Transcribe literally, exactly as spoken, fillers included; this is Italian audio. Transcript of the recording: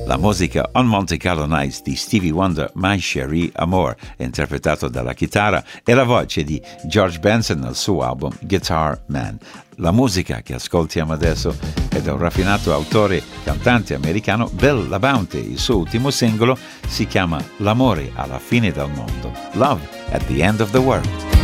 La musica On Monte Carlo Nights di Stevie Wonder, My Cherie Amour, interpretato dalla chitarra, e la voce di George Benson nel suo album Guitar Man. La musica che ascoltiamo adesso è da un raffinato autore cantante americano, Bill LaBounty. Il suo ultimo singolo si chiama L'amore alla fine del mondo, Love at the End of the World.